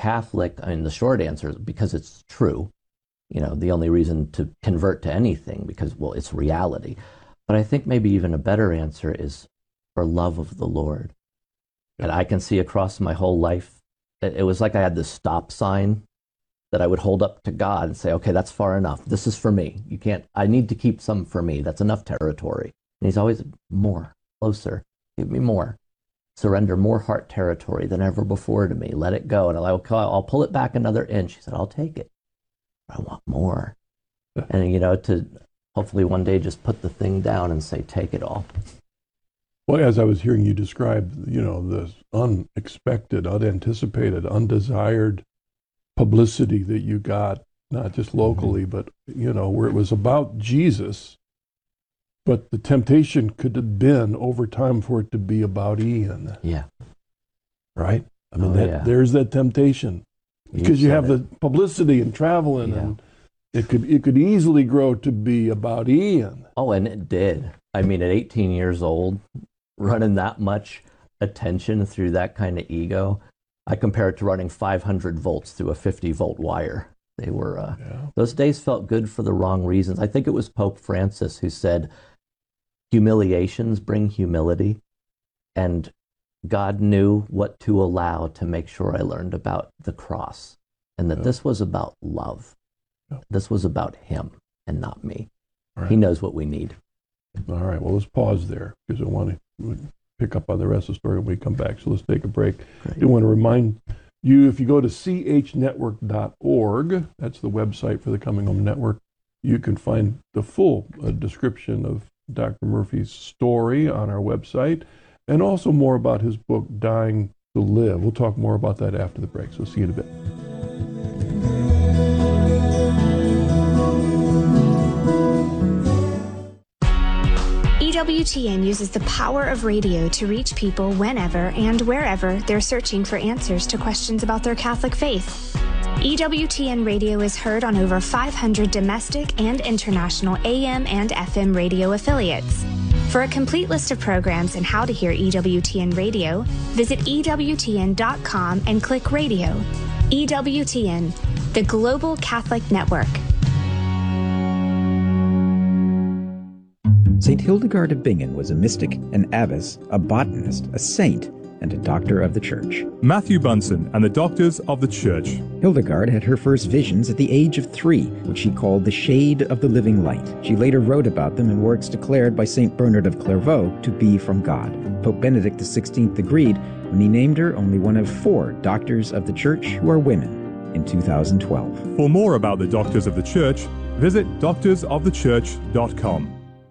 Catholic? I mean, the short answer is because it's true. The only reason to convert to anything, because, well, it's reality. But I think maybe even a better answer is for love of the Lord. And I can see across my whole life, it was like I had this stop sign that I would hold up to God and say, okay, that's far enough. This is for me. I need to keep some for me. That's enough territory. And he's always more, closer, give me more. Surrender more heart territory than ever before to me. Let it go. And I'll pull it back another inch. He said, I'll take it. I want more. And, to hopefully one day just put the thing down and say, take it all. Well, as I was hearing you describe, this unexpected, unanticipated, undesired publicity that you got, not just locally, but, where it was about Jesus, but the temptation could have been over time for it to be about Ian. Yeah. Right? I mean, there's that temptation. Because you have the publicity and traveling, and it could easily grow to be about Ian. Oh, and it did. I mean, at 18 years old, running that much attention through that kind of ego, I compare it to running 500 volts through a 50-volt wire. They were, those days felt good for the wrong reasons. I think it was Pope Francis who said, humiliations bring humility, and God knew what to allow to make sure I learned about the cross, and that this was about love. This was about him and not me. Right. He knows what we need. All right, well, let's pause there because I want to pick up on the rest of the story when we come back. So let's take a break. Great. I do want to remind you, if you go to chnetwork.org, that's the website for the Coming Home Network, you can find the full description of Dr. Murphy's story on our website, and also more about his book, Dying to Live. We'll talk more about that after the break, so see you in a bit. EWTN uses the power of radio to reach people whenever and wherever they're searching for answers to questions about their Catholic faith. EWTN radio is heard on over 500 domestic and international AM and FM radio affiliates. For a complete list of programs and how to hear EWTN radio, visit EWTN.com and click radio. EWTN, the Global Catholic Network. St. Hildegard of Bingen was a mystic, an abbess, a botanist, a saint, and a doctor of the Church. Matthew Bunson and the Doctors of the Church. Hildegard had her first visions at the age of 3, which she called the shade of the living light. She later wrote about them in works declared by St. Bernard of Clairvaux to be from God. Pope Benedict XVI agreed when he named her only one of 4 doctors of the Church who are women in 2012. For more about the Doctors of the Church, visit doctorsofthechurch.com.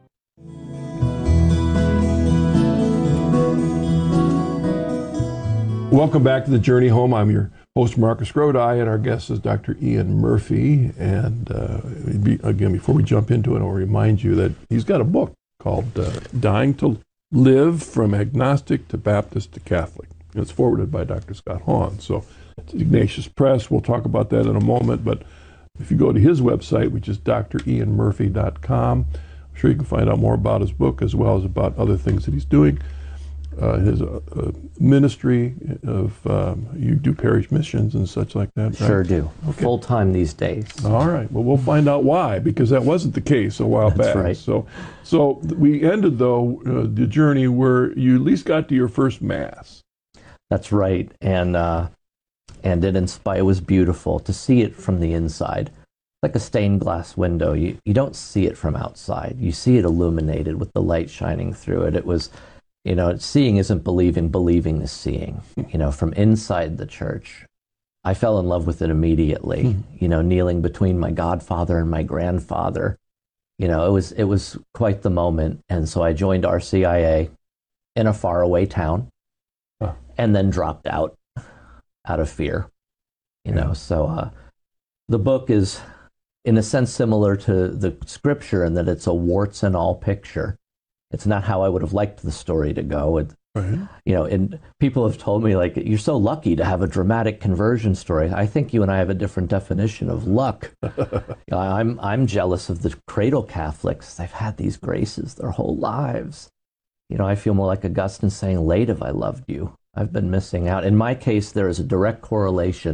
Welcome back to The Journey Home. I'm your host, Marcus Grodi, and our guest is Dr. Ian Murphy. And again, before we jump into it, I'll remind you that he's got a book called Dying to Live, From Agnostic to Baptist to Catholic. And it's forwarded by Dr. Scott Hahn. So it's Ignatius Press. We'll talk about that in a moment. But if you go to his website, which is drianmurphy.com, I'm sure you can find out more about his book as well as about other things that he's doing. His ministry of, you do parish missions and such like that, right? Sure do. Okay. Full-time these days. All right. Well, we'll find out why, because that wasn't the case a while back. That's right. So we ended, though, the journey where you at least got to your first Mass. That's right. And it was beautiful to see it from the inside. Like a stained glass window. You don't see it from outside. You see it illuminated with the light shining through it. It was... seeing isn't believing, believing is seeing. From inside the church, I fell in love with it immediately. Kneeling between my godfather and my grandfather. It was quite the moment. And so I joined RCIA in a faraway town and then dropped out of fear. So the book is, in a sense, similar to the scripture in that it's a warts and all picture. It's not how I would have liked the story to go. And people have told me, like, you're so lucky to have a dramatic conversion story. I think you and I have a different definition of luck. I'm jealous of the cradle Catholics. They've had these graces their whole lives. I feel more like Augustine saying, late have I loved you. I've been missing out. In my case, there is a direct correlation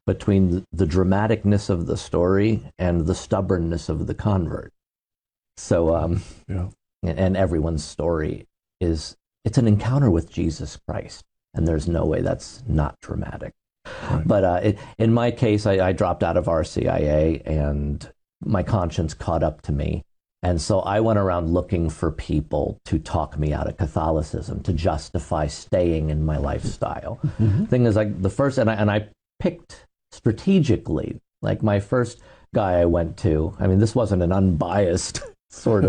between the dramaticness of the story and the stubbornness of the convert. So, Yeah. and everyone's story it's an encounter with Jesus Christ, and there's no way that's not dramatic. Right. But in my case, I dropped out of RCIA, and my conscience caught up to me. And so I went around looking for people to talk me out of Catholicism, to justify staying in my lifestyle. Thing is, like the first, and I picked strategically, like my first guy I went to. I mean, this wasn't an unbiased sort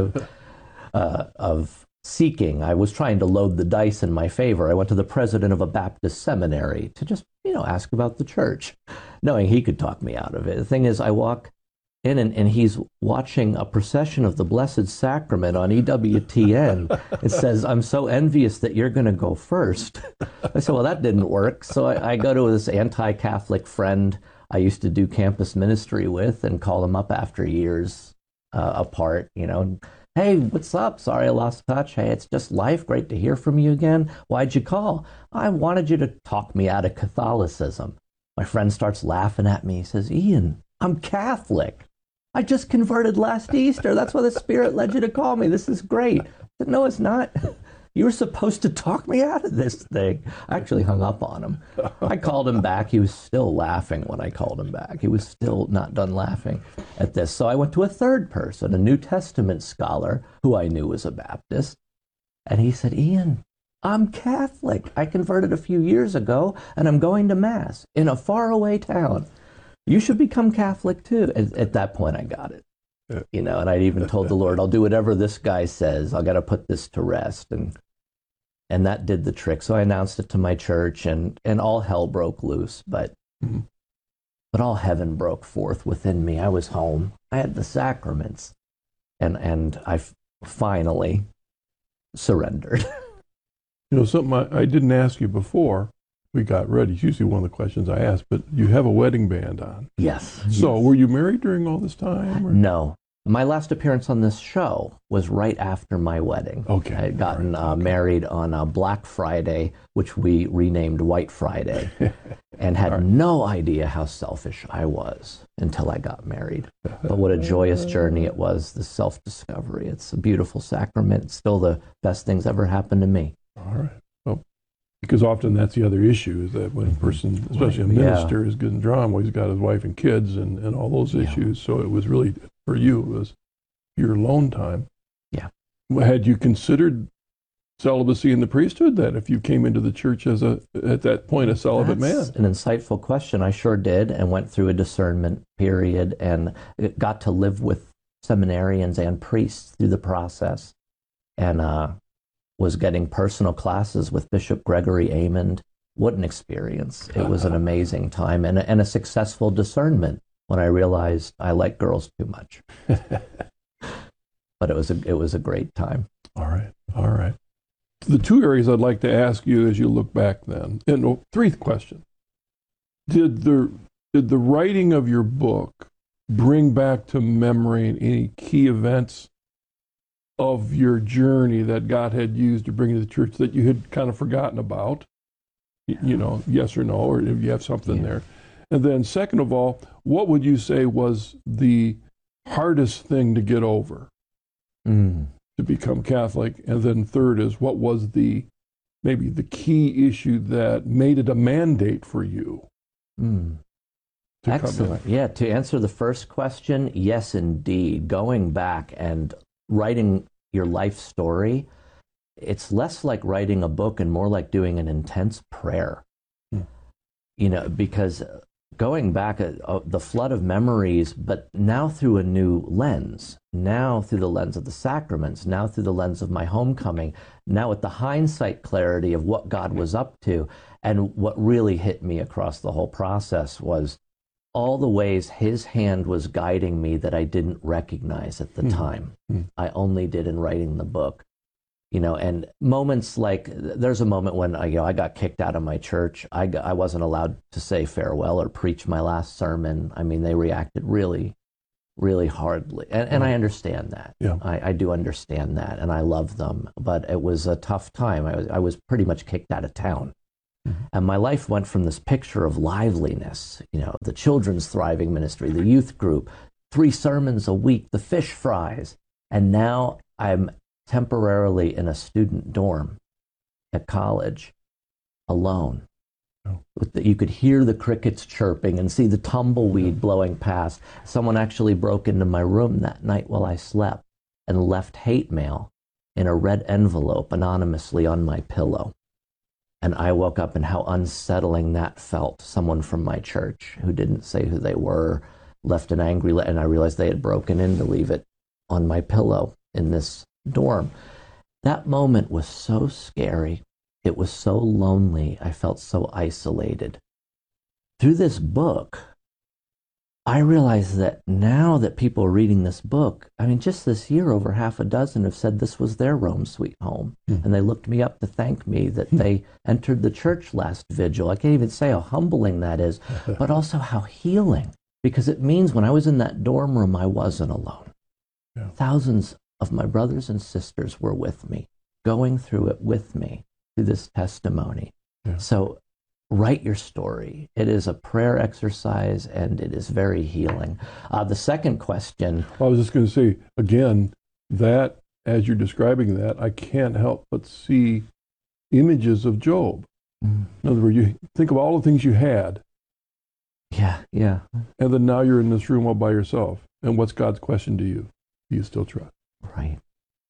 of seeking. I was trying to load the dice in my favor. I went to the president of a Baptist seminary to just, ask about the church, knowing he could talk me out of it. The thing is, I walk in and he's watching a procession of the Blessed Sacrament on EWTN. It says, "I'm so envious that you're going to go first." I said, well, that didn't work. So I go to this anti-Catholic friend I used to do campus ministry with and call him up after years apart, "Hey, what's up? Sorry I lost touch. Hey, it's just life. Great to hear from you again. Why'd you call?" "I wanted you to talk me out of Catholicism." My friend starts laughing at me. He says, "Ian, I'm Catholic. I just converted last Easter. That's why the Spirit led you to call me. This is great." I said, "No, it's not. You were supposed to talk me out of this thing." I actually hung up on him. I called him back. He was still laughing when I called him back. He was still not done laughing at this. So I went to a third person, a New Testament scholar who I knew was a Baptist. And he said, "Ian, I'm Catholic. I converted a few years ago, and I'm going to Mass in a faraway town. You should become Catholic too." At that point, I got it. And I even told the Lord, "I'll do whatever this guy says. I'll got to put this to rest." And that did the trick. So I announced it to my church, and all hell broke loose. But all heaven broke forth within me. I was home. I had the sacraments, and I finally surrendered. Something I didn't ask you before we got ready. It's usually one of the questions I ask, but you have a wedding band on. Yes. So were you married during all this time? Or? No. My last appearance on this show was right after my wedding. Okay. I had gotten married on Black Friday, which we renamed White Friday, and had no idea how selfish I was until I got married. But what a joyous journey it was, the self-discovery. It's a beautiful sacrament. It's still the best things ever happened to me. All right. Well, because often that's the other issue, is that when a person, especially a minister, is getting drawn, well, he's got his wife and kids and all those issues. So it was really, for you, it was your alone time. Yeah. Had you considered celibacy in the priesthood then, if you came into the church as at that point, a celibate man? That's an insightful question. I sure did, and went through a discernment period and got to live with seminarians and priests through the process, and was getting personal classes with Bishop Gregory Amond. What an experience. It was an amazing time, and a successful discernment when I realized I like girls too much. But it was a great time. All right. The two areas I'd like to ask you as you look back then, and three questions. Did the writing of your book bring back to memory any key events of your journey that God had used to bring you to the church that you had kind of forgotten about? Yes or no, or if you have something there. And then second of all, what would you say was the hardest thing to get over to become Catholic? And then third is, what was maybe the key issue that made it a mandate for you? Excellent. Yeah, to answer the first question, yes, indeed. Going back and writing your life story, it's less like writing a book and more like doing an intense prayer. Because going back, the flood of memories, but now through a new lens, now through the lens of the sacraments, now through the lens of my homecoming, now with the hindsight clarity of what God was up to. And what really hit me across the whole process was all the ways his hand was guiding me that I didn't recognize at the time. I only did in writing the book. And moments like, there's a moment when I got kicked out of my church. I wasn't allowed to say farewell or preach my last sermon. I mean, they reacted really, really hardly. And I understand that. Yeah. I do understand that, and I love them. But it was a tough time. I was pretty much kicked out of town And my life went from this picture of liveliness, the children's thriving ministry, the youth group, 3 sermons a week, the fish fries. And now I'm temporarily in a student dorm at college, alone. Oh. You could hear the crickets chirping and see the tumbleweed blowing past. Someone actually broke into my room that night while I slept and left hate mail in a red envelope anonymously on my pillow. And I woke up, and how unsettling that felt. Someone from my church who didn't say who they were left an angry letter, and I realized they had broken in to leave it on my pillow in this dorm. That moment was so scary. It was so lonely. I felt so isolated. Through this book, I realized that now that people are reading this book, just this year, over half a dozen have said this was their Rome Sweet Home. And they looked me up to thank me that they entered the church last vigil. I can't even say how humbling that is, but also how healing, because it means when I was in that dorm room, I wasn't alone. Yeah. Thousands of my brothers and sisters were with me, going through it with me, through this testimony. Yeah. So write your story. It is a prayer exercise, and it is very healing. The second question. I was just going to say, again, that as you're describing that, I can't help but see images of Job. In other words, you think of all the things you had. Yeah. And then now you're in this room all by yourself. And what's God's question to you? Do you still trust? Right.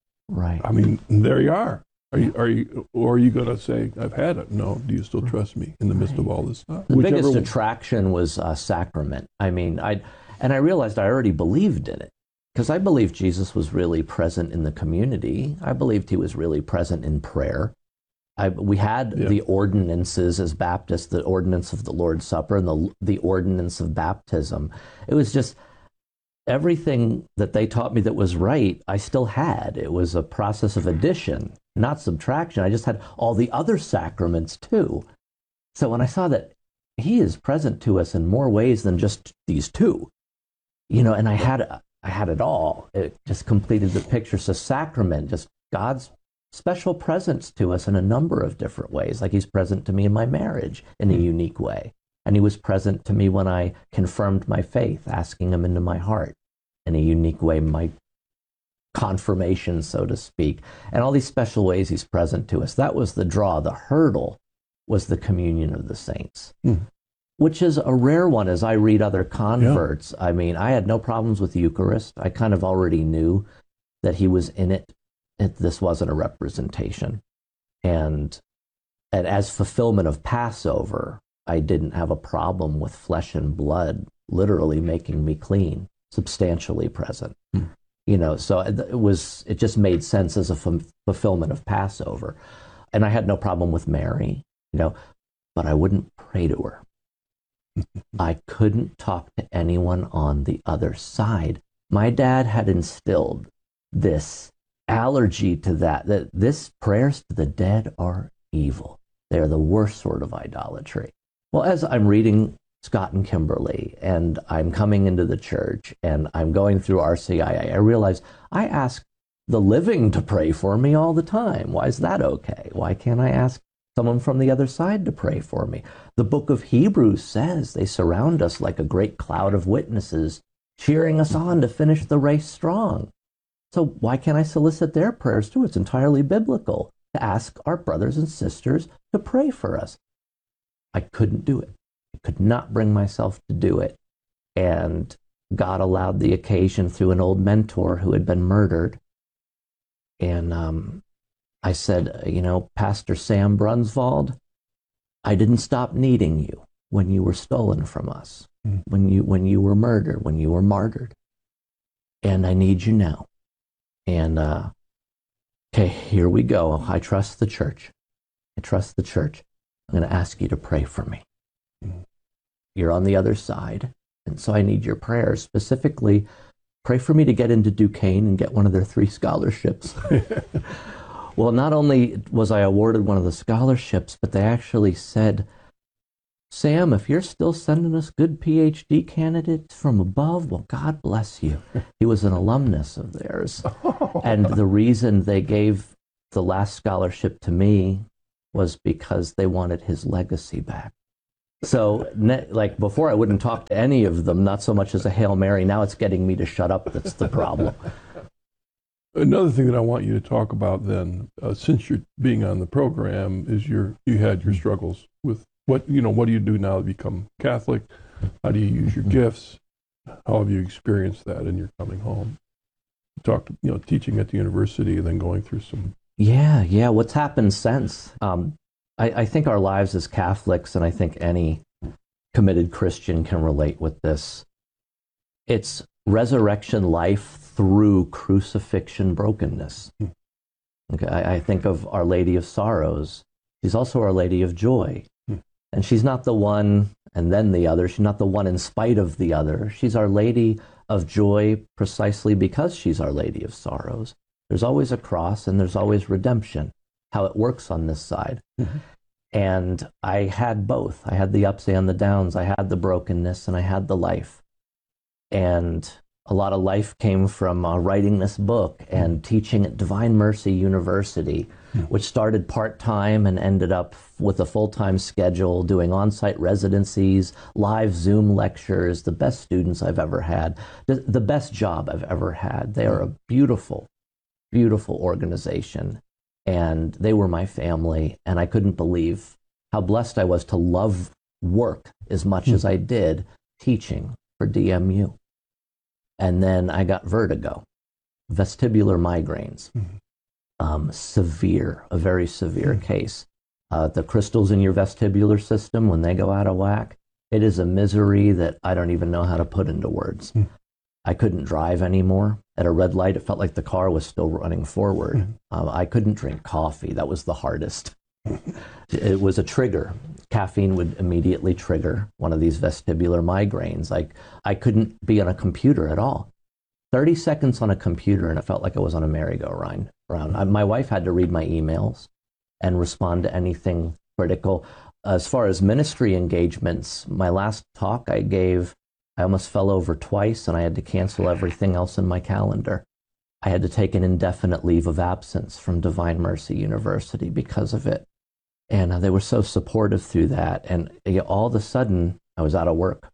There you are. Are you going to say, I've had it? No. Do you still trust me in the midst of all this stuff? The biggest attraction was sacrament. I realized I already believed in it, because I believed Jesus was really present in the community. I believed he was really present in prayer. We had the ordinances as Baptists, the ordinance of the Lord's Supper and the ordinance of baptism. It was just everything that they taught me that was right, I still had. It was a process of addition, not subtraction. I just had all the other sacraments too. So when I saw that he is present to us in more ways than just these 2, and I had it all. It just completed the picture. So sacrament, just God's special presence to us in a number of different ways. Like he's present to me in my marriage in a unique way. And he was present to me when I confirmed my faith, asking him into my heart in a unique way, my confirmation, so to speak. And all these special ways he's present to us. That was the draw. The hurdle was the communion of the saints, which is a rare one as I read other converts. Yeah. I had no problems with the Eucharist. I kind of already knew that he was in it. This wasn't a representation. And as fulfillment of Passover, I didn't have a problem with flesh and blood literally making me clean, substantially present. So it just made sense as a fulfillment of Passover. And I had no problem with Mary, but I wouldn't pray to her. I couldn't talk to anyone on the other side. My dad had instilled this allergy to that this prayers to the dead are evil. They're the worst sort of idolatry. Well, as I'm reading Scott and Kimberly, and I'm coming into the church, and I'm going through RCIA, I realize I ask the living to pray for me all the time. Why is that okay? Why can't I ask someone from the other side to pray for me? The book of Hebrews says they surround us like a great cloud of witnesses, cheering us on to finish the race strong. So why can't I solicit their prayers too? It's entirely biblical to ask our brothers and sisters to pray for us. I couldn't do it. I could not bring myself to do it. And God allowed the occasion through an old mentor who had been murdered. And I said, Pastor Sam Brunswald, I didn't stop needing you when you were stolen from us, when you were murdered, when you were martyred. And I need you now. And, okay, here we go. I trust the church. I'm going to ask you to pray for me. You're on the other side, and so I need your prayers. Specifically, pray for me to get into Duquesne and get one of their 3 scholarships. Well, not only was I awarded one of the scholarships, but they actually said, Sam, if you're still sending us good PhD candidates from above, well, God bless you. He was an alumnus of theirs. And the reason they gave the last scholarship to me was because they wanted his legacy back. So, like before, I wouldn't talk to any of them, not so much as a Hail Mary. Now it's getting me to shut up. That's the problem. Another thing that I want you to talk about then, since you're being on the program, is you had your struggles with what do you do now to become Catholic? How do you use your gifts? How have you experienced that in your coming home? Teaching at the university and then going through some... Yeah. What's happened since? I think our lives as Catholics, and I think any committed Christian can relate with this, it's resurrection life through crucifixion brokenness. Okay, I think of Our Lady of Sorrows. She's also Our Lady of Joy. And she's not the one and then the other. She's not the one in spite of the other. She's Our Lady of Joy precisely because she's Our Lady of Sorrows. There's always a cross and there's always redemption, how it works on this side. And I had both. I had the ups and the downs. I had the brokenness and I had the life. And a lot of life came from writing this book and teaching at Divine Mercy University, which started part-time and ended up with a full-time schedule, doing on-site residencies, live Zoom lectures, the best students I've ever had, the best job I've ever had. They are a beautiful, beautiful organization, and they were my family, and I couldn't believe how blessed I was to love work as much as I did teaching for DMU. And then I got vertigo, vestibular migraines, severe, a very severe case. The crystals in your vestibular system, when they go out of whack, it is a misery that I don't even know how to put into words. I couldn't drive anymore. At a red light, it felt like the car was still running forward. I couldn't drink coffee. That was the hardest. It was a trigger. Caffeine would immediately trigger one of these vestibular migraines. I couldn't be on a computer at all. 30 seconds on a computer and it felt like I was on a merry-go-round. My wife had to read my emails and respond to anything critical. As far as ministry engagements, my last talk I gave, I almost fell over twice and I had to cancel everything else in my calendar. I had to take an indefinite leave of absence from Divine Mercy University because of it. And they were so supportive through that. And all of a sudden, I was out of work.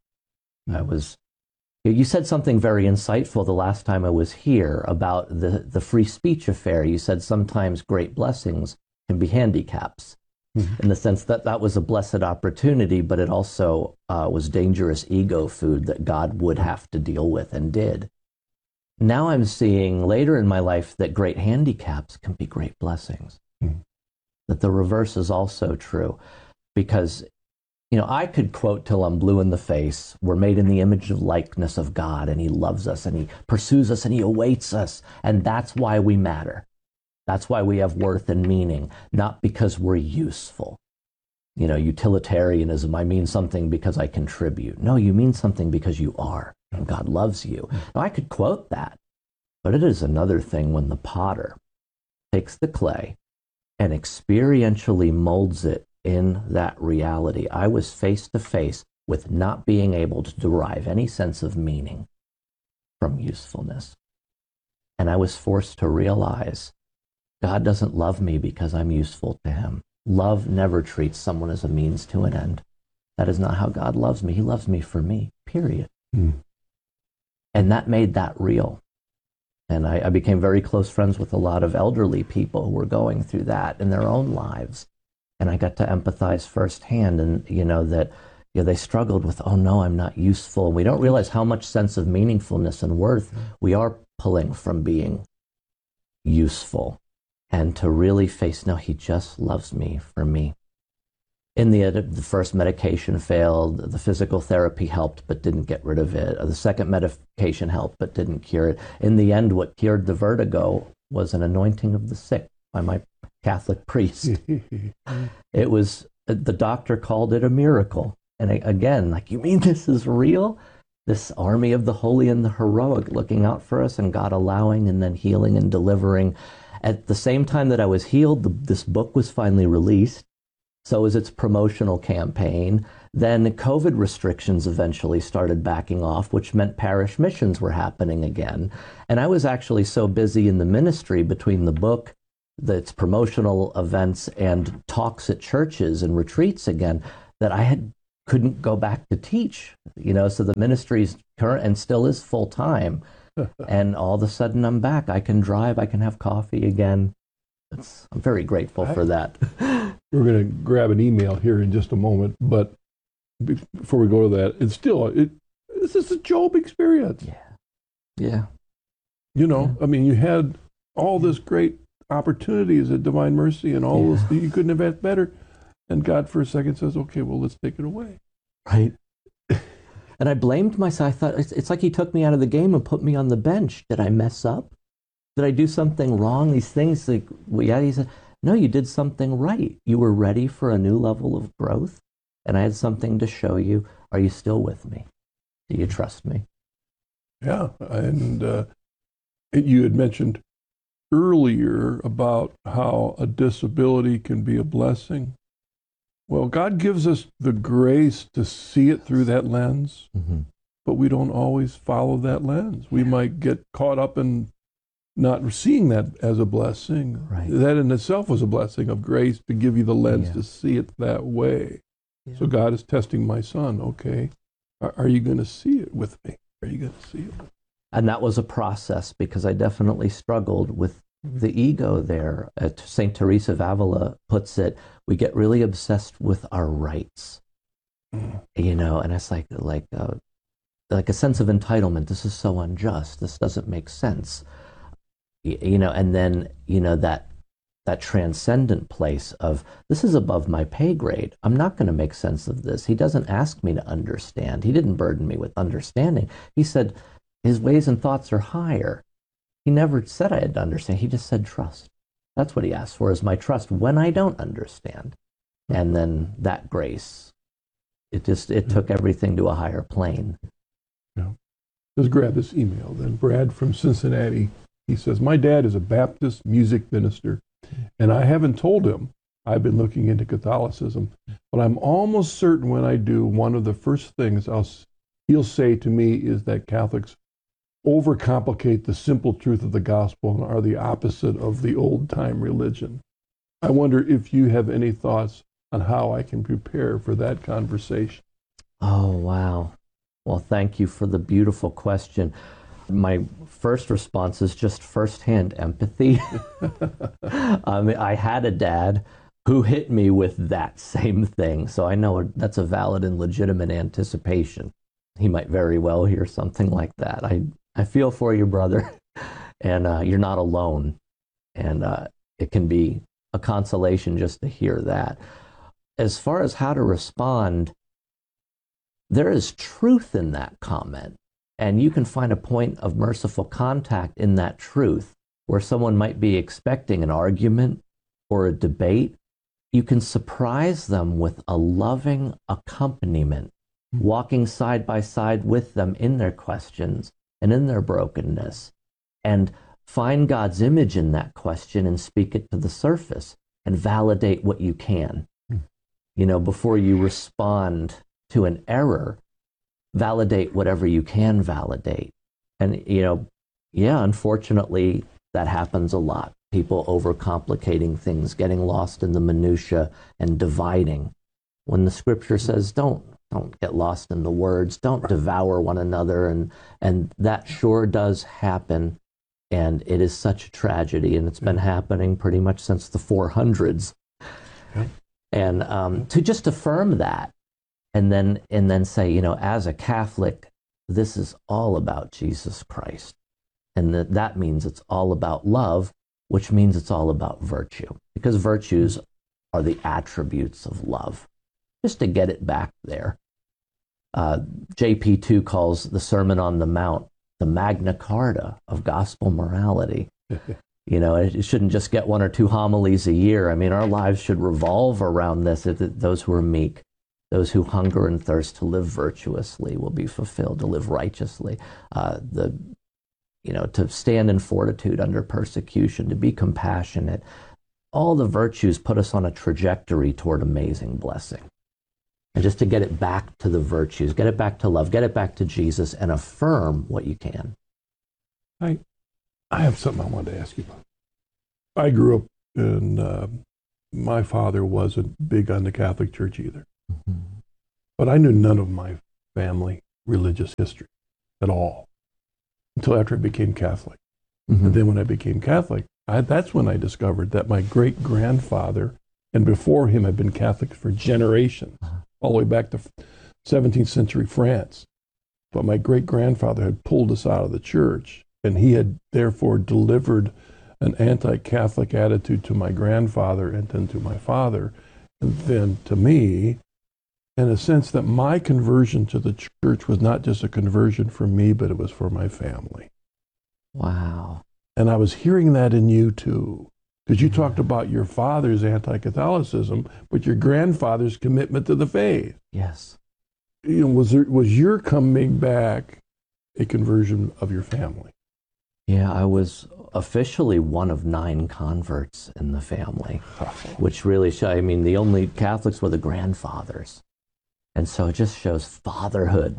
You said something very insightful the last time I was here about the free speech affair. You said sometimes great blessings can be handicaps, in the sense that that was a blessed opportunity, but it also was dangerous ego food that God would have to deal with and did. Now I'm seeing later in my life that great handicaps can be great blessings. That the reverse is also true, because I could quote till I'm blue in the face, we're made in the image of likeness of God, and he loves us, and he pursues us, and he awaits us, and that's why we matter. That's why we have worth and meaning, not because we're useful. Utilitarianism, I mean something because I contribute. No, you mean something because you are, and God loves you. Now, I could quote that, but it is another thing when the potter takes the clay and experientially molds it in that reality. I was face to face with not being able to derive any sense of meaning from usefulness. And I was forced to realize God doesn't love me because I'm useful to him. Love never treats someone as a means to an end. That is not how God loves me. He loves me for me, period. And that made that real. And I became very close friends with a lot of elderly people who were going through that in their own lives. And I got to empathize firsthand, and that they struggled with, oh no, I'm not useful. And we don't realize how much sense of meaningfulness and worth we are pulling from being useful. And to really face, no, he just loves me for me. In the end, the first medication failed. The physical therapy helped, but didn't get rid of it. The second medication helped, but didn't cure it. In the end, what cured the vertigo was an anointing of the sick by my Catholic priest. It was, the doctor called it a miracle. And again, you mean this is real? This army of the holy and the heroic looking out for us, and God allowing and then healing and delivering. At the same time that I was healed, this book was finally released. So was its promotional campaign. Then COVID restrictions eventually started backing off, which meant parish missions were happening again. And I was actually so busy in the ministry between the book It's promotional events and talks at churches and retreats again that couldn't go back to teach. So the ministry's current and still is full time. And all of a sudden I'm back. I can drive, I can have coffee again. I'm very grateful for that. We're going to grab an email here in just a moment, but before we go to that, this is a Job experience. Yeah. I mean, you had all this great opportunities at Divine Mercy and all this, you couldn't have had better. And God for a second says, okay, well, let's take it away. Right. And I blamed myself. I thought, it's like he took me out of the game and put me on the bench. Did I mess up? Did I do something wrong? These things, he said, no, you did something right. You were ready for a new level of growth, and I had something to show you. Are you still with me? Do you trust me? Yeah, and you had mentioned earlier about how a disability can be a blessing. Well, God gives us the grace to see it through that lens, but we don't always follow that lens. We might get caught up in not seeing that as a blessing. Right. That in itself was a blessing of grace to give you the lens to see it that way. Yeah. So God is testing my son. Okay, are you going to see it with me? Are you going to see it? And that was a process, because I definitely struggled with the ego there. St. Teresa of Avila puts it, we get really obsessed with our rights, and it's like a sense of entitlement. This is so unjust. This doesn't make sense. And then, that transcendent place of, this is above my pay grade. I'm not going to make sense of this. He doesn't ask me to understand. He didn't burden me with understanding. He said his ways and thoughts are higher. He never said I had to understand. He just said trust. That's what he asked for, is my trust when I don't understand. And then that grace, it took everything to a higher plane. Yeah. Let's grab this email then. Brad from Cincinnati. He says, my dad is a Baptist music minister, and I haven't told him I've been looking into Catholicism, but I'm almost certain when I do, one of the first things he'll say to me is that Catholics overcomplicate the simple truth of the gospel and are the opposite of the old-time religion. I wonder if you have any thoughts on how I can prepare for that conversation. Oh, wow. Well, thank you for the beautiful question. My first response is just firsthand empathy. I had a dad who hit me with that same thing, so I know that's a valid and legitimate anticipation. He might very well hear something like that. I feel for you, brother, and you're not alone, and it can be a consolation just to hear that. As far as how to respond, there is truth in that comment. And you can find a point of merciful contact in that truth, where someone might be expecting an argument or a debate. You can surprise them with a loving accompaniment, walking side by side with them in their questions and in their brokenness, and find God's image in that question and speak it to the surface and validate what you can. Before you respond to an error, validate whatever you can validate. And, unfortunately, that happens a lot. People overcomplicating things, getting lost in the minutia and dividing. When the scripture says, don't get lost in the words, don't devour one another. And that sure does happen. And it is such a tragedy. And it's been happening pretty much since the 400s. Yeah. And to just affirm that, and then say, as a Catholic, this is all about Jesus Christ. And that means it's all about love, which means it's all about virtue, because virtues are the attributes of love. Just to get it back there. JP2 calls the Sermon on the Mount the Magna Carta of gospel morality. It shouldn't just get one or two homilies a year. I mean, our lives should revolve around this. Those who are meek, those who hunger and thirst to live virtuously will be fulfilled, to live righteously, to stand in fortitude under persecution, to be compassionate. All the virtues put us on a trajectory toward amazing blessing. And just to get it back to the virtues, get it back to love, get it back to Jesus, and affirm what you can. I have something I wanted to ask you about. I grew up my father wasn't big on the Catholic Church either. Mm-hmm. But I knew none of my family religious history at all until after I became Catholic. Mm-hmm. And then when I became Catholic, that's when I discovered that my great-grandfather, and before him had been Catholic for generations, all the way back to 17th century France. But my great-grandfather had pulled us out of the church, and he had therefore delivered an anti-Catholic attitude to my grandfather and then to my father, and then to me, in a sense that my conversion to the church was not just a conversion for me, but it was for my family. Wow. And I was hearing that in you too, because you talked about your father's anti-Catholicism, but your grandfather's commitment to the faith. Yes. Was your coming back a conversion of your family? Yeah, I was officially one of 9 converts in the family, which really the only Catholics were the grandfathers. And so it just shows fatherhood,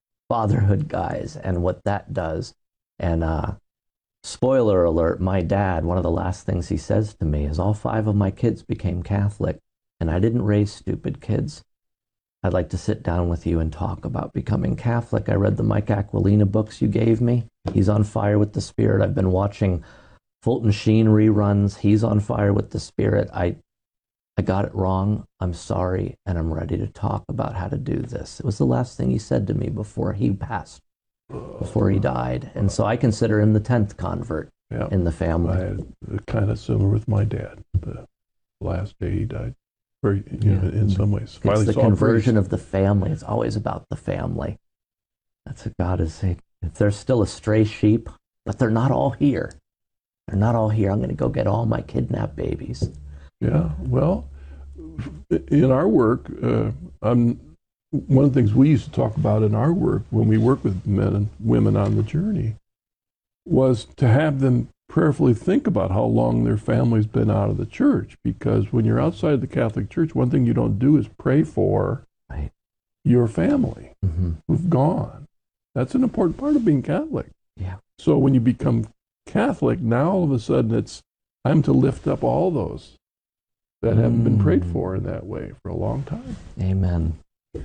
guys, and what that does. And spoiler alert, my dad, one of the last things he says to me is all 5 of my kids became Catholic, and I didn't raise stupid kids. I'd like to sit down with you and talk about becoming Catholic. I read the Mike Aquilina books you gave me. He's on fire with the Spirit. I've been watching Fulton Sheen reruns. He's on fire with the Spirit. I got it wrong. I'm sorry, and I'm ready to talk about how to do this. It was the last thing he said to me before he passed, before he died. And so I consider him the 10th convert in the family. I had kind of similar with my dad. The last day he died. In some ways. It's the conversion of the family. It's always about the family. That's what God is saying. If there's still a stray sheep, but they're not all here. They're not all here. I'm going to go get all my kidnapped babies. Yeah, well, in our work, one of the things we used to talk about in our work when we work with men and women on the journey was to have them prayerfully think about how long their family's been out of the church, because when you're outside the Catholic Church, one thing you don't do is pray for your family who've gone. That's an important part of being Catholic. Yeah. So when you become Catholic, now all of a sudden I'm to lift up all those that haven't been prayed for in that way for a long time. Amen.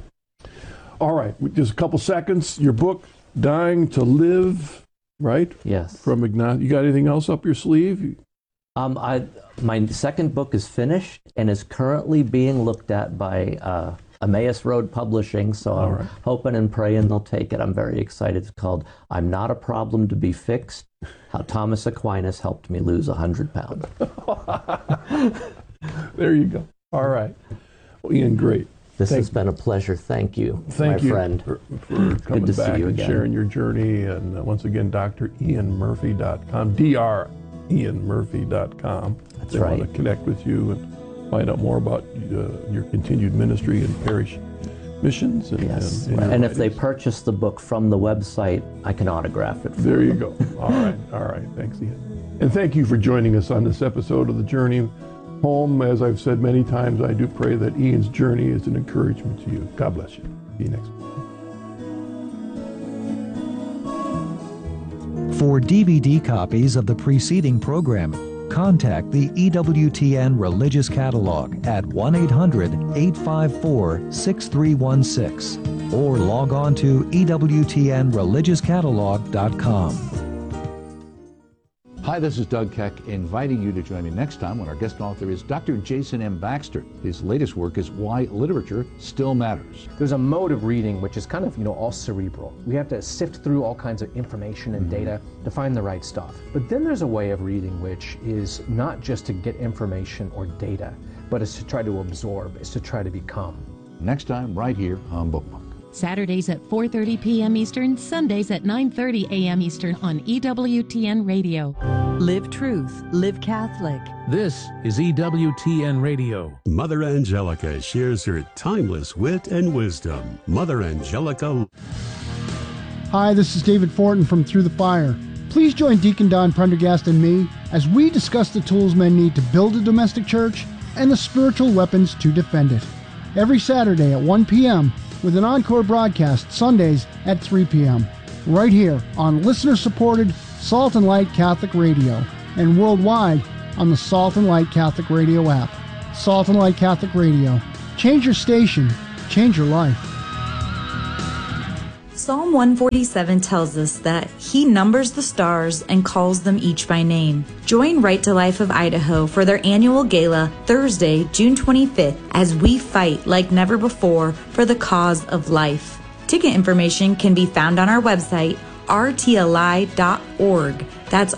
All right, just a couple seconds. Your book, Dying to Live, right? Yes. From Ignatius. You got anything else up your sleeve? My second book is finished and is currently being looked at by Emmaus Road Publishing, so I'm hoping and praying they'll take it. I'm very excited. It's called I'm Not a Problem to Be Fixed, How Thomas Aquinas Helped Me Lose 100 Pounds. There you go. All right. Well, Ian, great. This has been a pleasure. Thank you, my friend. For coming Good to back see you and again. sharing your journey. And once again, drianmurphy.com, drianmurphy.com. That's they right. want to connect with you and find out more about your continued ministry and parish missions. And, Yes. and if they purchase the book from the website, I can autograph it for There you them. go. All right. Thanks, Ian. And thank you for joining us on this episode of The Journey Home. As I've said many times, I do pray that Ian's journey is an encouragement to you. God bless you. See you next week. For DVD copies of the preceding program, contact the EWTN Religious Catalog at 1-800-854-6316 or log on to EWTNReligiousCatalog.com. Hi, this is Doug Keck, inviting you to join me next time when our guest author is Dr. Jason M. Baxter. His latest work is Why Literature Still Matters. There's a mode of reading which is kind of, all cerebral. We have to sift through all kinds of information and data to find the right stuff. But then there's a way of reading which is not just to get information or data, but it's to try to absorb, it's to try to become. Next time, right here on Bookmark. Saturdays at 4:30 p.m. Eastern, Sundays at 9:30 a.m. Eastern on EWTN Radio. Live truth, live Catholic. This is EWTN Radio. Mother Angelica shares her timeless wit and wisdom. Mother Angelica. Hi, this is David Fortin from Through the Fire. Please join Deacon Don Prendergast and me as we discuss the tools men need to build a domestic church and the spiritual weapons to defend it. Every Saturday at 1 p.m. with an encore broadcast Sundays at 3 p.m. right here on listener-supported Salt and Light Catholic Radio and worldwide on the Salt and Light Catholic Radio app. Salt and Light Catholic Radio. Change your station. Change your life. Psalm 147 tells us that He numbers the stars and calls them each by name. Join Right to Life of Idaho for their annual gala Thursday, June 25th, as we fight like never before for the cause of life. Ticket information can be found on our website, rtli.org. That's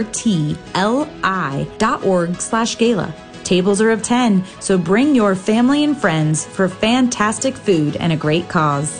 rtli.org/gala. Tables are of 10, so bring your family and friends for fantastic food and a great cause.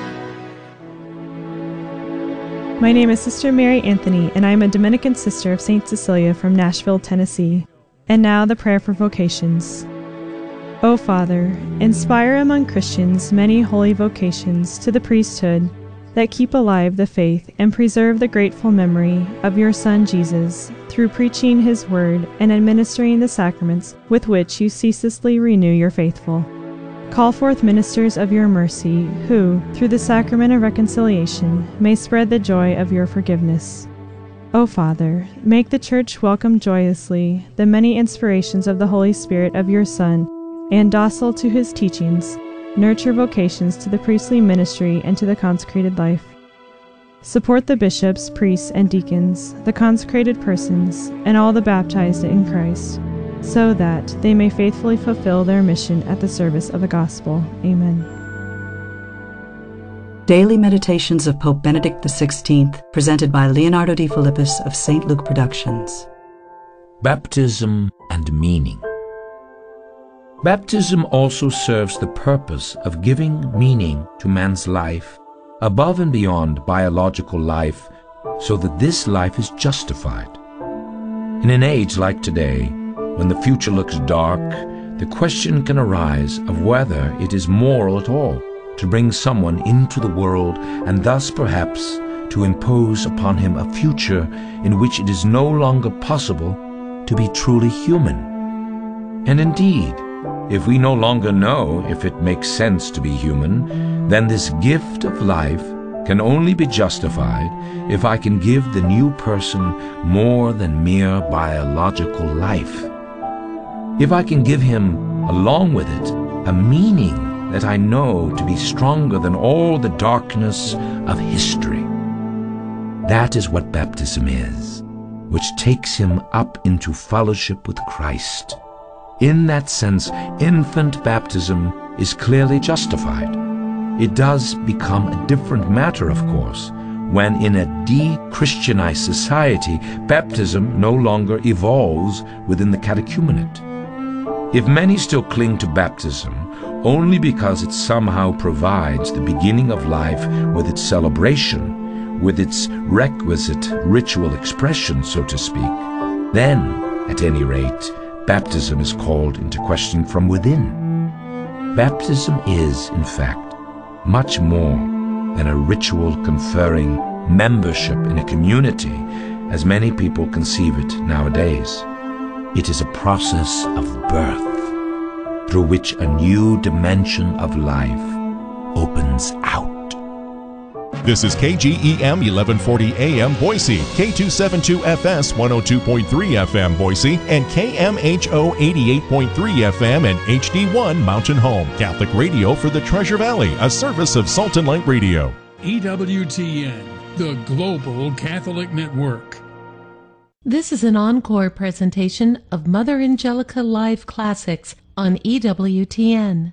My name is Sister Mary Anthony, and I am a Dominican sister of St. Cecilia from Nashville, Tennessee. And now the prayer for vocations. O Father, inspire among Christians many holy vocations to the priesthood that keep alive the faith and preserve the grateful memory of your Son Jesus through preaching His word and administering the sacraments with which you ceaselessly renew your faithful. Call forth ministers of your mercy who, through the sacrament of reconciliation, may spread the joy of your forgiveness. O Father, make the Church welcome joyously the many inspirations of the Holy Spirit of your Son, and docile to His teachings, nurture vocations to the priestly ministry and to the consecrated life. Support the bishops, priests, and deacons, the consecrated persons, and all the baptized in Christ, so that they may faithfully fulfill their mission at the service of the gospel. Amen. Daily Meditations of Pope Benedict XVI, presented by Leonardo Di Philippis of St. Luke Productions. Baptism and meaning. Baptism also serves the purpose of giving meaning to man's life above and beyond biological life, so that this life is justified. In an age like today, when the future looks dark, the question can arise of whether it is moral at all to bring someone into the world and thus perhaps to impose upon him a future in which it is no longer possible to be truly human. And indeed, if we no longer know if it makes sense to be human, then this gift of life can only be justified if I can give the new person more than mere biological life. If I can give him, along with it, a meaning that I know to be stronger than all the darkness of history. That is what baptism is, which takes him up into fellowship with Christ. In that sense, infant baptism is clearly justified. It does become a different matter, of course, when in a de-Christianized society, baptism no longer evolves within the catechumenate. If many still cling to baptism only because it somehow provides the beginning of life with its celebration, with its requisite ritual expression, so to speak, then, at any rate, baptism is called into question from within. Baptism is, in fact, much more than a ritual conferring membership in a community, as many people conceive it nowadays. It is a process of birth, through which a new dimension of life opens out. This is KGEM 1140 AM Boise, K272FS 102.3 FM Boise, and KMHO 88.3 FM and HD1 Mountain Home. Catholic radio for the Treasure Valley, a service of Salt and Light Radio. EWTN, the Global Catholic Network. This is an encore presentation of Mother Angelica Live Classics on EWTN.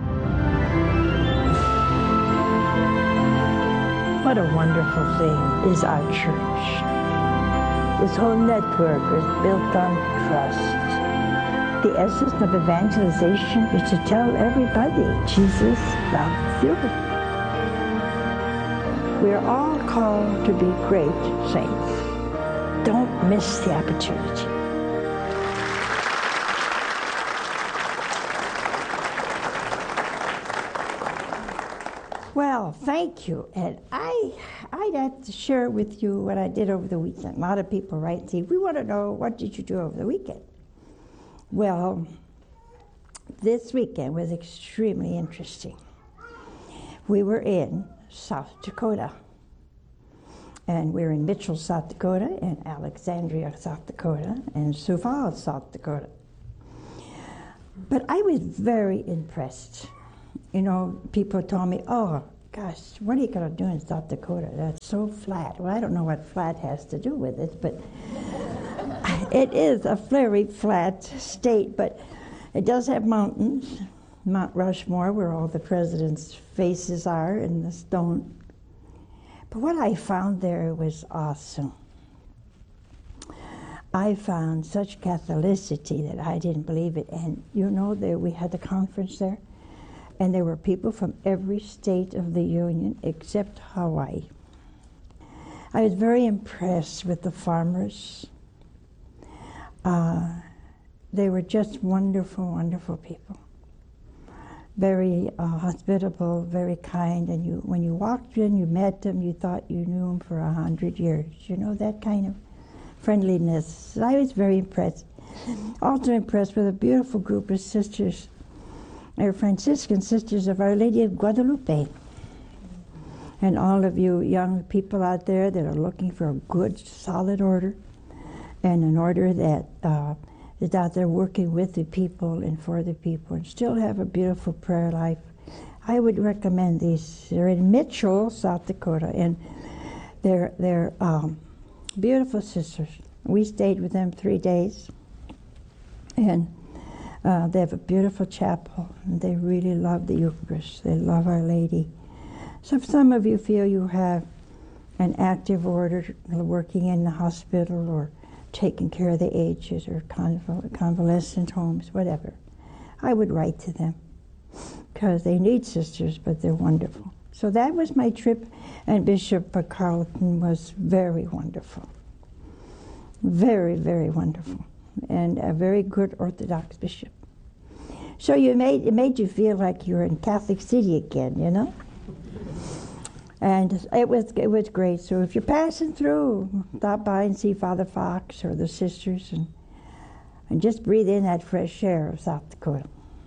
What a wonderful thing is our church. This whole network is built on trust. The essence of evangelization is to tell everybody Jesus loves you. We are all called to be great saints. Don't miss the opportunity. Well, thank you. And I'd like to share with you what I did over the weekend. A lot of people write and say, we want to know, what did you do over the weekend? Well, this weekend was extremely interesting. We were in South Dakota. And we're in Mitchell, South Dakota, and Alexandria, South Dakota, and Sioux Falls, South Dakota. But I was very impressed. You know, people told me, oh, gosh, what are you going to do in South Dakota? That's so flat. Well, I don't know what flat has to do with it, but it is a very flat state, but it does have mountains. Mount Rushmore, where all the presidents' faces are in the stone. But what I found there was awesome. I found such Catholicity that I didn't believe it. And you know, we had the conference there, and there were people from every state of the Union except Hawaii. I was very impressed with the farmers. They were just wonderful, wonderful people. Very hospitable, very kind, and when you walked in, you met them, you thought you knew them for 100 years. You know, that kind of friendliness. I was very impressed. Also impressed with a beautiful group of sisters. They were Franciscan sisters of Our Lady of Guadalupe. And all of you young people out there that are looking for a good, solid order, and an order that is out there working with the people and for the people, and still have a beautiful prayer life. I would recommend these. They're in Mitchell, South Dakota, and they're beautiful sisters. We stayed with them 3 days, and they have a beautiful chapel, and they really love the Eucharist. They love Our Lady. So if some of you feel you have an active order working in the hospital or taking care of the aged or convalescent homes, whatever, I would write to them, because they need sisters, but they're wonderful. So that was my trip, and Bishop Carlton was very wonderful. Very, very wonderful, and a very good Orthodox bishop. So it made you feel like you were in Catholic City again, you know? And it was great. So if you're passing through, stop by and see Father Fox or the sisters, and just breathe in that fresh air of South Dakota.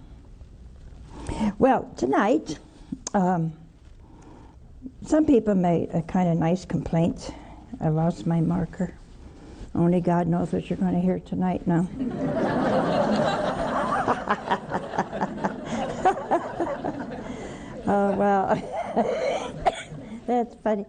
Well, tonight, some people made a kind of nice complaint. I lost my marker. Only God knows what you're going to hear tonight now. Oh, well. That's funny.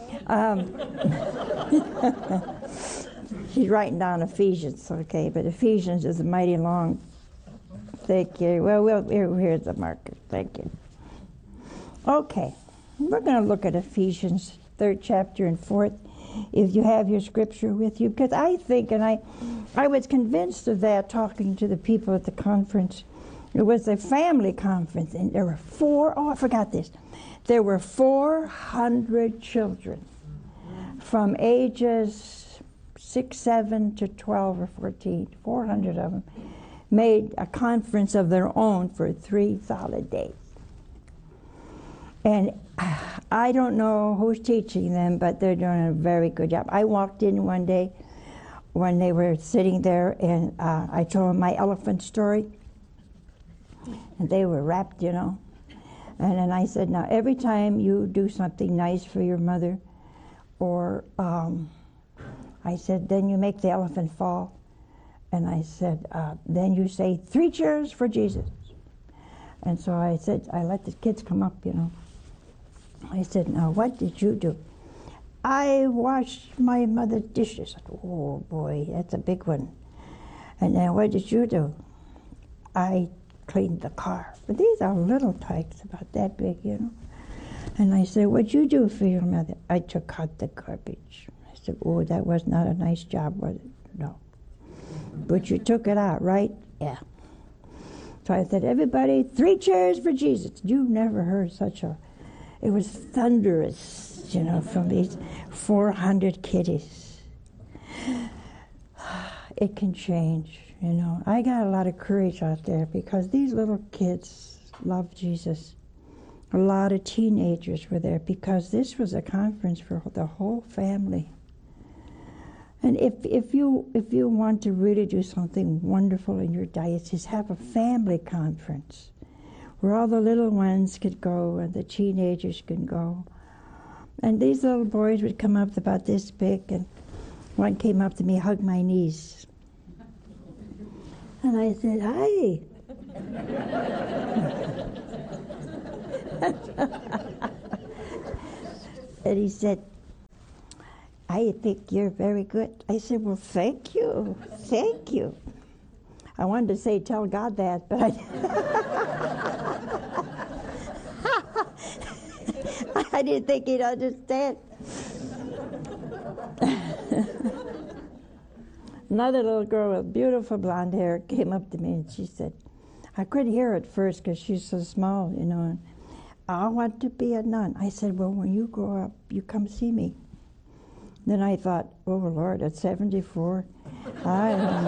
She's writing down Ephesians, okay, but Ephesians is a mighty long. Thank you. Well, here's the marker. Thank you. Okay, we're going to look at Ephesians 3rd chapter and 4th, if you have your scripture with you, because I think, and I was convinced of that talking to the people at the conference. It was a family conference, and there were I forgot this. There were 400 children from ages 6, 7 to 12 or 14. 400 of them made a conference of their own for 3 solid days. And I don't know who's teaching them, but they're doing a very good job. I walked in one day when they were sitting there, and I told them my elephant story, and they were rapt, you know. And then I said, now every time you do something nice for your mother, or I said, then you make the elephant fall. And I said, then you say 3 cheers for Jesus. And so I said, I let the kids come up, you know. I said, now what did you do? I washed my mother's dishes. I said, oh boy, that's a big one. And then what did you do? I cleaned the car. But these are little tykes, about that big, you know. And I said, what'd you do for your mother? I took out the garbage. I said, oh, that was not a nice job, was it? No. But you took it out, right? Yeah. So I said, everybody, 3 cheers for Jesus. You never heard such a, it was thunderous, you know, from these 400 kiddies. It can change. You know, I got a lot of courage out there because these little kids love Jesus. A lot of teenagers were there because this was a conference for the whole family. And if you want to really do something wonderful in your diocese, have a family conference where all the little ones could go and the teenagers can go. And these little boys would come up about this big, and one came up to me, hugged my knees. And I said, "Hi." And he said, "I think you're very good." I said, "Well, thank you. Thank you." I wanted to say, "Tell God that," but I didn't think he'd understand. Another little girl with beautiful blonde hair came up to me and she said, I couldn't hear her at first because she's so small, you know, and, "I want to be a nun." I said, "Well, when you grow up, you come see me." Then I thought, oh, Lord, at 74, I don't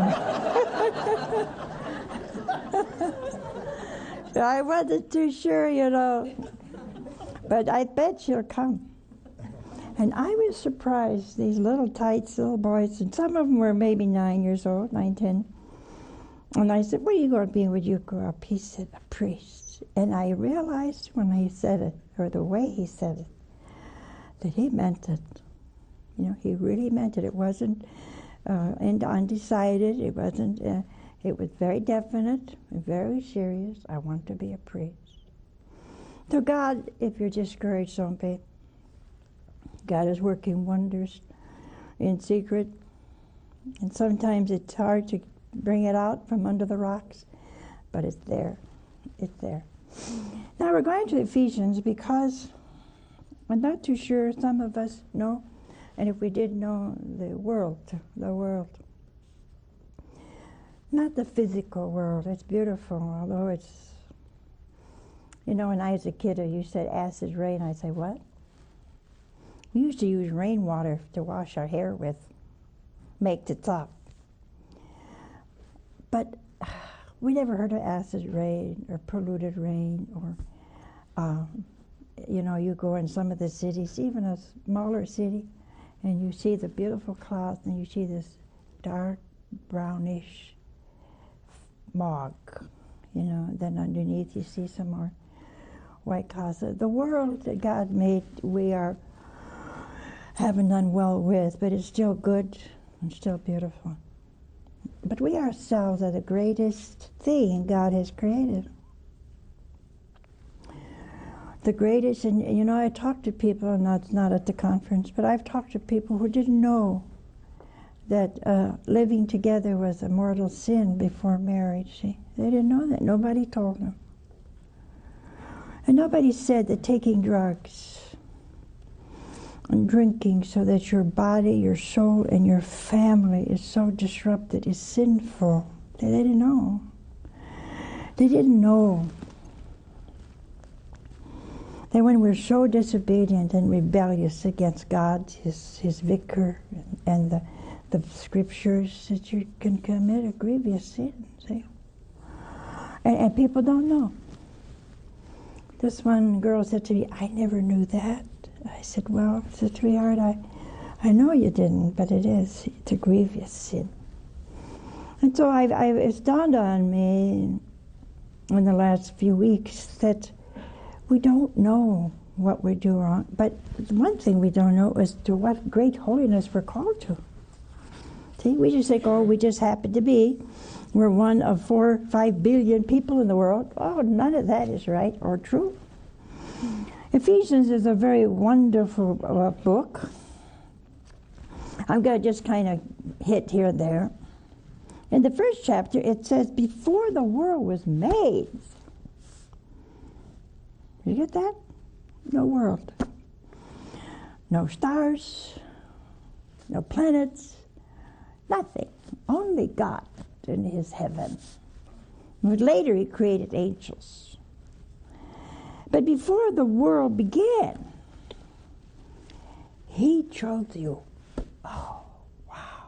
know. I wasn't too sure, you know, but I bet she'll come. And I was surprised, these little tights, little boys, and some of them were maybe 9 years old, 9, 10. And I said, "What are you going to be when you grow up?" He said, "A priest." And I realized when he said it, or the way he said it, that he meant it. You know, he really meant it. It wasn't undecided. It wasn't, it was very definite and very serious. I want to be a priest. So God, if you're discouraged, don't be. God is working wonders in secret. And sometimes it's hard to bring it out from under the rocks, but it's there. It's there. Now we're going to Ephesians because I'm not too sure some of us know, and if we did know, the world. Not the physical world. It's beautiful, although it's, you know, when I was a kid, you said acid rain. I say, what? We used to use rainwater to wash our hair with, make it soft. But we never heard of acid rain or polluted rain or, you know, you go in some of the cities, even a smaller city, and you see the beautiful clouds and you see this dark brownish smog, you know, then underneath you see some more white clouds. The world that God made, we haven't done well with, but it's still good and still beautiful. But we ourselves are the greatest thing God has created. The greatest, and you know, I talked to people, and that's not at the conference, but I've talked to people who didn't know that living together was a mortal sin before marriage. See? They didn't know that. Nobody told them. And nobody said that taking drugs and drinking so that your body, your soul, and your family is so disrupted is sinful. They didn't know. They didn't know that when we're so disobedient and rebellious against God, His vicar, and the scriptures, that you can commit a grievous sin. See? And people don't know. This one girl said to me, "I never knew that." I said, "Well," sweetheart, I know you didn't, but it is. It's a grievous sin. And so it's dawned on me in the last few weeks that we don't know what we do wrong. But one thing we don't know is to what great holiness we're called to. See, we just think, oh, we just happen to be. We're one of 4 or 5 billion people in the world. Oh, none of that is right or true. Ephesians is a very wonderful book. I'm going to just kind of hit here and there. In the first chapter, it says, before the world was made. You get that? No world. No stars. No planets. Nothing. Only God in His heaven. But later He created angels. But before the world began, He chose you. Oh, wow.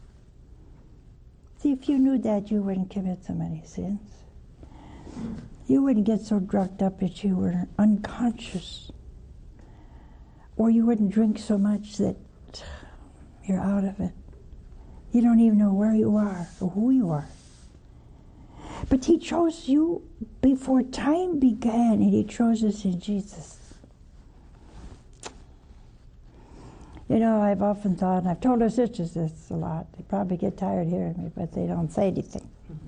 See, if you knew that, you wouldn't commit so many sins. You wouldn't get so drugged up that you were unconscious. Or you wouldn't drink so much that you're out of it. You don't even know where you are or who you are. But He chose you before time began, and He chose us in Jesus. You know, I've often thought, and I've told our sisters this a lot, they probably get tired hearing me, but they don't say anything.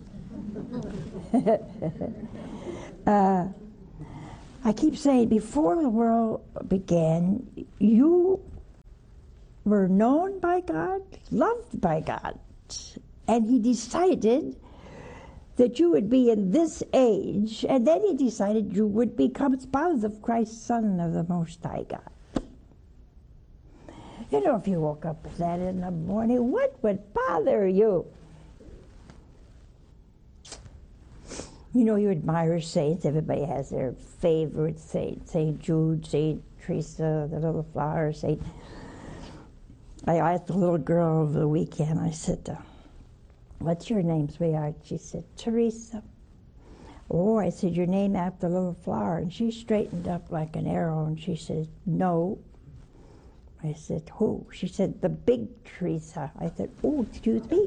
I keep saying, before the world began, you were known by God, loved by God, and He decided that you would be in this age, and then He decided you would become spouse of Christ, Son of the Most High God. You know, if you woke up with that in the morning, what would bother you? You know, you admire saints. Everybody has their favorite saint. St. Jude, St. Teresa, the little flower saint. I asked the little girl over the weekend, I said, what's your name, sweetheart? She said, Teresa. Oh, I said, your name after the little flower. And she straightened up like an arrow, and she said, no. I said, who? She said, the big Teresa. I said, oh, excuse me.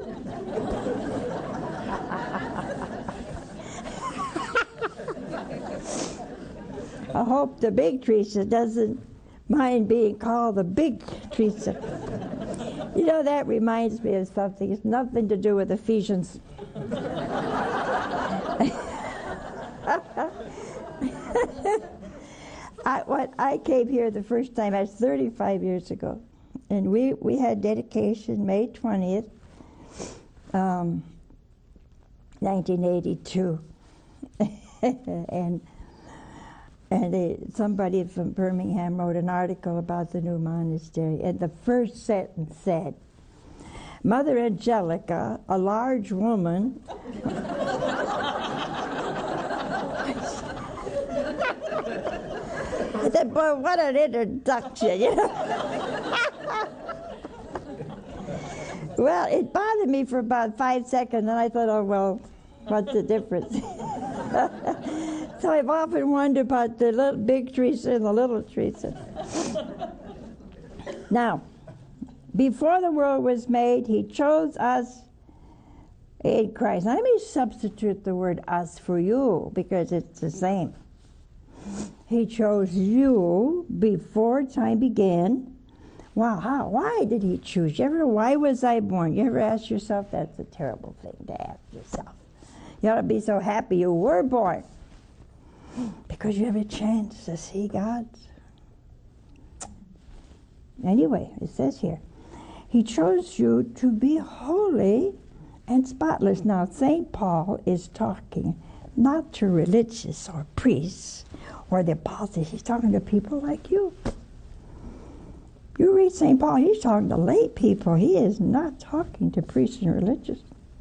I hope the big Teresa doesn't mind being called the big Teresa. You know, that reminds me of something. It's nothing to do with Ephesians. I came here the first time, that's 35 years ago, and we had dedication May 20th, 1982, and somebody from Birmingham wrote an article about the new monastery, and the first sentence said, Mother Angelica, a large woman, I said, boy, what an introduction, you know. Well, it bothered me for about 5 seconds, and I thought, oh, well, what's the difference? So I've often wondered about the little big Teresa and the little Teresa. Now, before the world was made, He chose us in Christ. Now, let me substitute the word us for you, because it's the same. He chose you before time began. Wow, how? Why did He choose you? Ever, why was I born? You ever ask yourself? That's a terrible thing to ask yourself. You ought to be so happy you were born, because you have a chance to see God. Anyway, it says here, He chose you to be holy and spotless. Now, St. Paul is talking not to religious or priests or the apostles. He's talking to people like you. You read St. Paul, he's talking to lay people. He is not talking to priests and religious.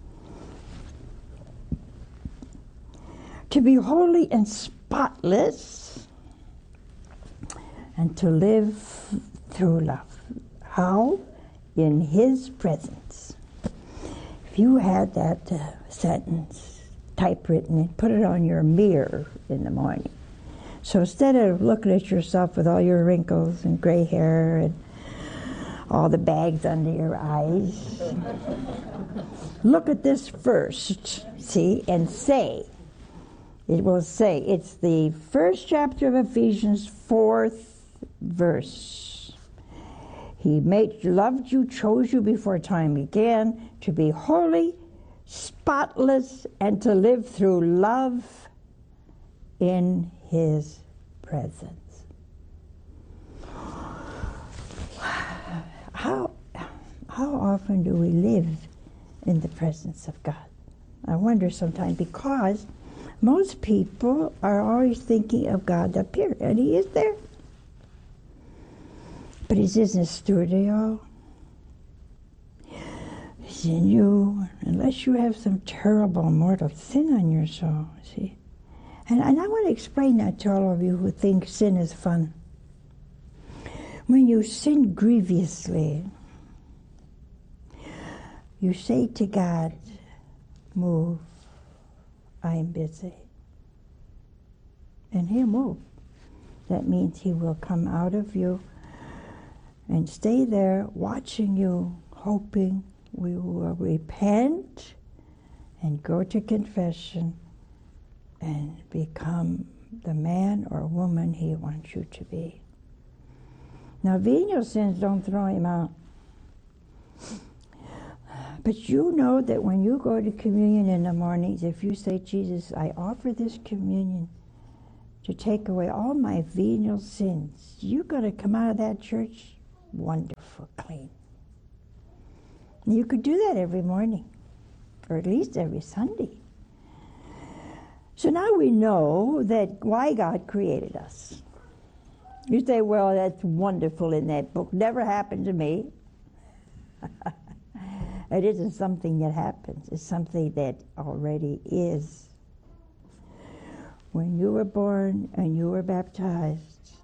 To be holy and spotless, and to live through love. How? In His presence. If you had that sentence typewritten and put it on your mirror in the morning, so instead of looking at yourself with all your wrinkles and gray hair and all the bags under your eyes, look at this first, see, and say, it will say, it's the first chapter of Ephesians, 4th verse. He loved you, chose you before time began, to be holy, spotless, and to live through love in His presence. How often do we live in the presence of God? I wonder sometimes, because most people are always thinking of God up here, and He is there. But He's in the studio. He's in you, unless you have some terrible mortal sin on your soul, see? And I want to explain that to all of you who think sin is fun. When you sin grievously, you say to God, move, I'm busy. And He'll move. That means He will come out of you and stay there watching you, hoping we will repent and go to confession and become the man or woman He wants you to be. Now, venial sins don't throw him out. But you know that when you go to communion in the mornings, if you say, Jesus, I offer this communion to take away all my venial sins, you're going to come out of that church wonderful, clean. And you could do that every morning, or at least every Sunday. So now we know that why God created us. You say, well, that's wonderful in that book. Never happened to me. It isn't something that happens. It's something that already is. When you were born and you were baptized,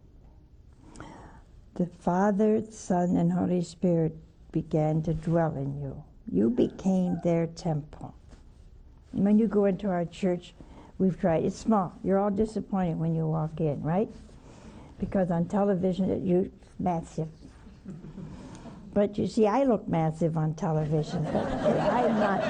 the Father, Son, and Holy Spirit began to dwell in you. You became their temple. And when you go into our church, we've tried. It's small. You're all disappointed when you walk in, right? Because on television, it's massive. But you see, I look massive on television, but I'm not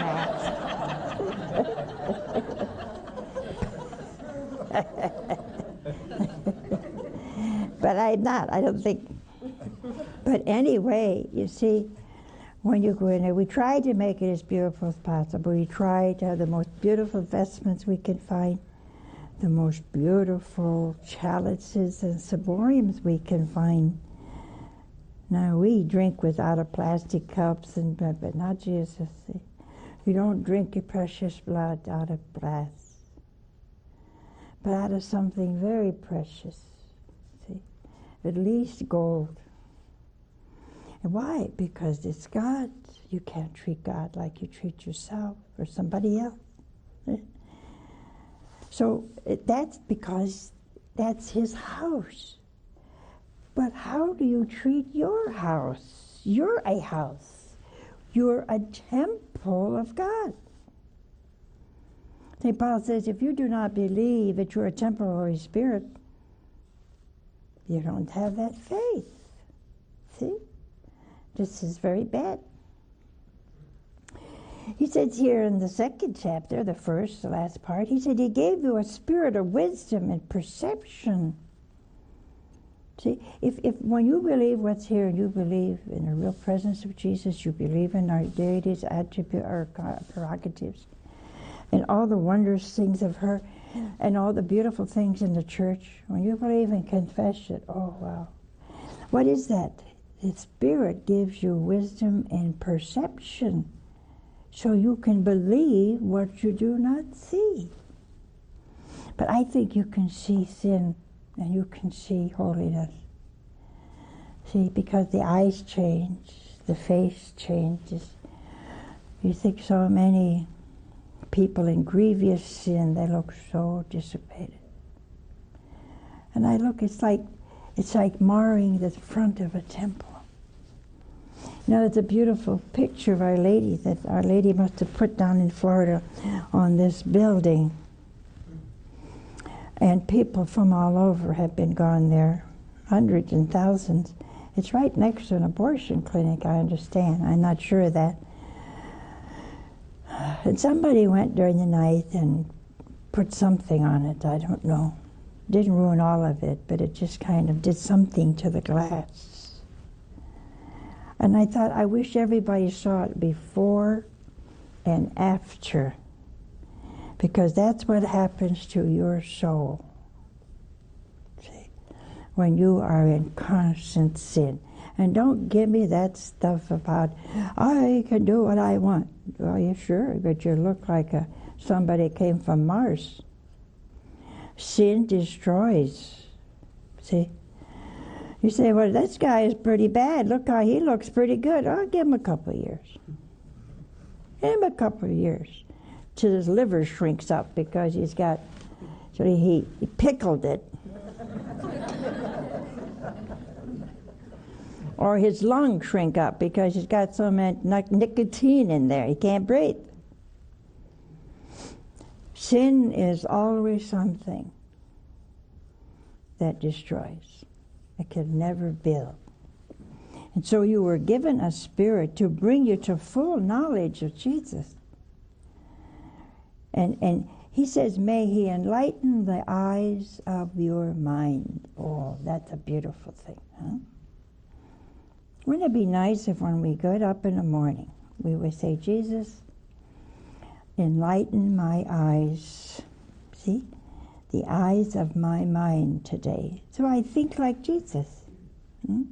massive. But I'm not, I don't think. But anyway, you see, when you go in there, we try to make it as beautiful as possible. We try to have the most beautiful vestments we can find, the most beautiful chalices and ciboriums we can find. Now, we drink out of plastic cups, but not Jesus. See? You don't drink your precious blood out of glass, but out of something very precious. See? At least gold. And why? Because it's God. You can't treat God like you treat yourself or somebody else. So that's because that's his house. But how do you treat your house? You're a house. You're a temple of God. St. Paul says, if you do not believe that you're a temple of the Holy Spirit, you don't have that faith. See? This is very bad. He says here in the second chapter, the last part, he said, he gave you a spirit of wisdom and perception. See, if when you believe what's here, and you believe in the real presence of Jesus, you believe in our deity's attribute, our prerogatives, and all the wondrous things of her, and all the beautiful things in the church, when you believe and confess it, oh wow. What is that? The Spirit gives you wisdom and perception, so you can believe what you do not see. But I think you can see sin, and you can see holiness. See, because the eyes change, the face changes. You think so many people in grievous sin, they look so dissipated. And I look, it's like marring the front of a temple. You know, it's a beautiful picture of Our Lady that Our Lady must have put down in Florida on this building. And people from all over have been gone there, hundreds and thousands. It's right next to an abortion clinic, I understand. I'm not sure of that. And somebody went during the night and put something on it, I don't know. Didn't ruin all of it, but it just kind of did something to the glass. And I thought, I wish everybody saw it before and after, because that's what happens to your soul. See? When you are in constant sin. And don't give me that stuff about, I can do what I want. Well, you sure, but you look like somebody came from Mars. Sin destroys. See? You say, well, this guy is pretty bad. Look how he looks pretty good. I'll give him a couple of years. Give him a couple of years. Till his liver shrinks up because he's got, so he pickled it. Or his lungs shrink up because he's got so much nicotine in there, he can't breathe. Sin is always something that destroys. It can never build. And so you were given a spirit to bring you to full knowledge of Jesus. And he says, may he enlighten the eyes of your mind. Oh, that's a beautiful thing, huh? Wouldn't it be nice if when we got up in the morning, we would say, Jesus, enlighten my eyes. See? The eyes of my mind today. So I think like Jesus.